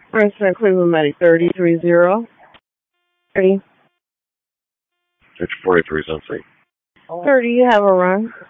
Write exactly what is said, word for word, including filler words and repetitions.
President Cleveland Medic thirty three zero. thirty. It's forty-three something. thirty, you have a run.